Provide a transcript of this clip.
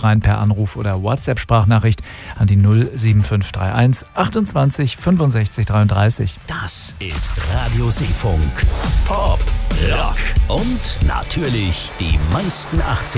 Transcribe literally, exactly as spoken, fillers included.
rein per Anruf oder WhatsApp-Sprachnachricht an die null sieben fünf drei eins achtundzwanzig fünfundsechzig dreiunddreißig. Das ist Radio Seefunk. Pop, Rock und natürlich die meisten achtzig